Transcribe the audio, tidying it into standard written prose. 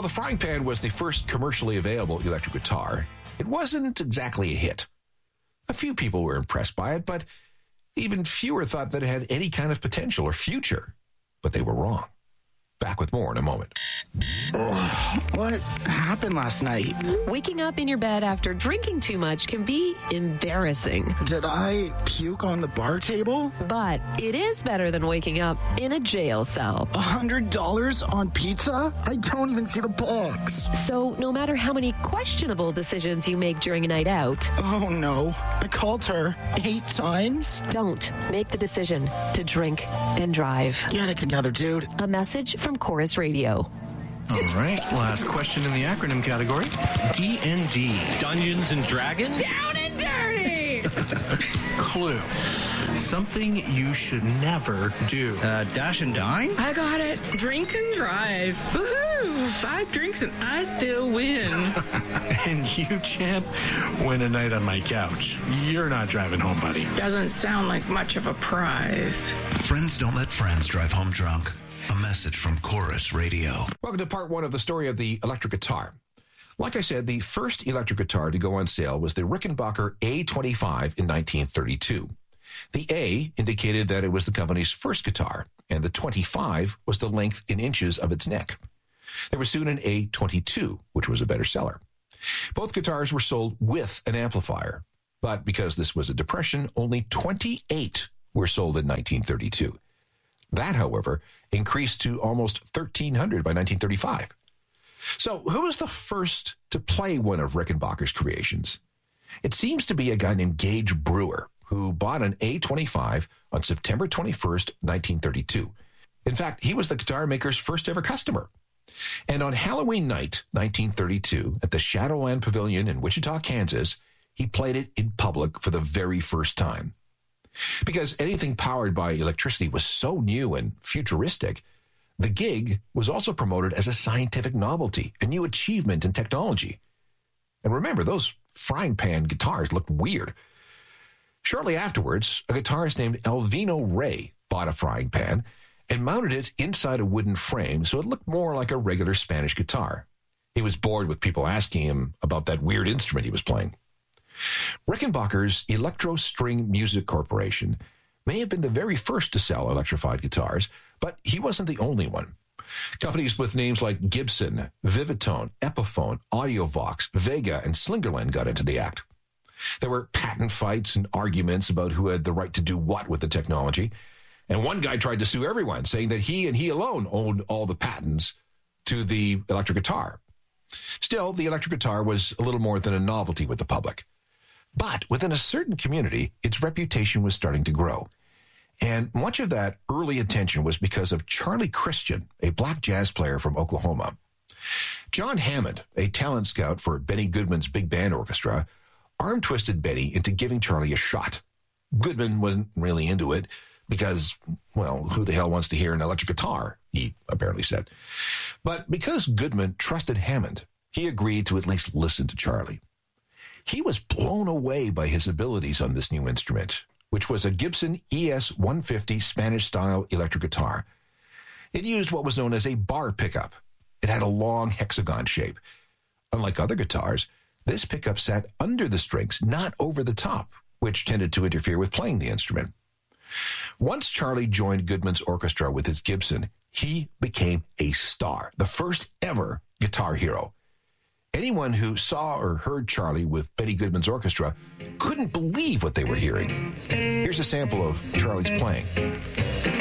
the Frying Pan was the first commercially available electric guitar, it wasn't exactly a hit. A few people were impressed by it, but even fewer thought that it had any kind of potential or future. But they were wrong. Back with more in a moment. What happened last night? Waking up in your bed after drinking too much can be embarrassing. Did I puke on the bar table? But it is better than waking up in a jail cell. $100 on pizza? I don't even see the box. So no matter how many questionable decisions you make during a night out... Oh no, I called her 8 times? Don't make the decision to drink and drive. Get it together, dude. A message from Chorus Radio. All right, last question in the acronym category. D&D. Dungeons and Dragons? Down and dirty! Clue. Something you should never do. Dash and dine? I got it. Drink and drive. Woohoo! 5 drinks and I still win. And you, champ, win a night on my couch. You're not driving home, buddy. Doesn't sound like much of a prize. Friends don't let friends drive home drunk. A message from Chorus Radio. Welcome to part 1 of the story of the electric guitar. Like I said, the first electric guitar to go on sale was the Rickenbacker A25 in 1932. The A indicated that it was the company's first guitar, and the 25 was the length in inches of its neck. There was soon an A22, which was a better seller. Both guitars were sold with an amplifier, but because this was a depression, only 28 were sold in 1932. That, however, increased to almost 1,300 by 1935. So who was the first to play one of Rickenbacker's creations? It seems to be a guy named Gage Brewer, who bought an A25 on September 21st, 1932. In fact, he was the guitar maker's first ever customer. And on Halloween night, 1932, at the Shadowland Pavilion in Wichita, Kansas, he played it in public for the very first time. Because anything powered by electricity was so new and futuristic, the gig was also promoted as a scientific novelty, a new achievement in technology. And remember, those frying pan guitars looked weird. Shortly afterwards, a guitarist named Alvino Ray bought a frying pan and mounted it inside a wooden frame so it looked more like a regular Spanish guitar. He was bored with people asking him about that weird instrument he was playing. Rickenbacker's Electro String Music Corporation may have been the very first to sell electrified guitars, but he wasn't the only one. Companies with names like Gibson, Vivitone, Epiphone, Audiovox, Vega, and Slingerland got into the act. There were patent fights and arguments about who had the right to do what with the technology, and one guy tried to sue everyone, saying that he and he alone owned all the patents to the electric guitar. Still, the electric guitar was a little more than a novelty with the public. But within a certain community, its reputation was starting to grow. And much of that early attention was because of Charlie Christian, a black jazz player from Oklahoma. John Hammond, a talent scout for Benny Goodman's big band orchestra, arm-twisted Benny into giving Charlie a shot. Goodman wasn't really into it because, well, who the hell wants to hear an electric guitar, he apparently said. But because Goodman trusted Hammond, he agreed to at least listen to Charlie. He was blown away by his abilities on this new instrument, which was a Gibson ES-150 Spanish-style electric guitar. It used what was known as a bar pickup. It had a long hexagon shape. Unlike other guitars, this pickup sat under the strings, not over the top, which tended to interfere with playing the instrument. Once Charlie joined Goodman's orchestra with his Gibson, he became a star, the first ever guitar hero. Anyone who saw or heard Charlie with Benny Goodman's orchestra couldn't believe what they were hearing. Here's a sample of Charlie's playing.